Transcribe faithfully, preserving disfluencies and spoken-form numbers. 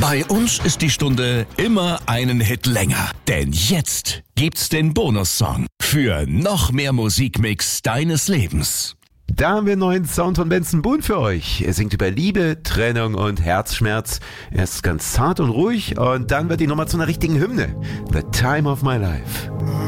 Bei uns ist die Stunde immer einen Hit länger. Denn jetzt gibt's den Bonussong für noch mehr Musikmix deines Lebens. Da haben wir einen neuen Sound von Benson Boone für euch. Er singt über Liebe, Trennung und Herzschmerz. Er ist ganz zart und ruhig und dann wird die Nummer zu einer richtigen Hymne. The Time of My Life.